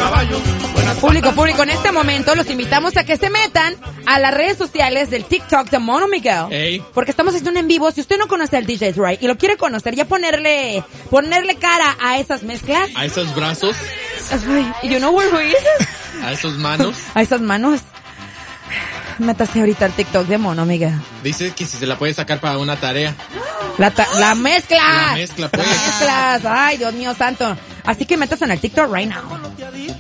Público, en este momento los invitamos a que se metan a las redes sociales del TikTok de Mono Miguel. Ey. Porque estamos haciendo un en vivo. Si usted no conoce al DJ Ray y lo quiere conocer, ya ponerle cara a esas mezclas. A esos brazos, Ay, you know where he is? a esos manos. A esas manos. Métase ahorita al TikTok de Mono Miguel. Dice que si se la puede sacar para una tarea. La mezcla. La mezcla, pues. Las mezclas. Ay, Dios mío santo. Así que métase en el TikTok right now.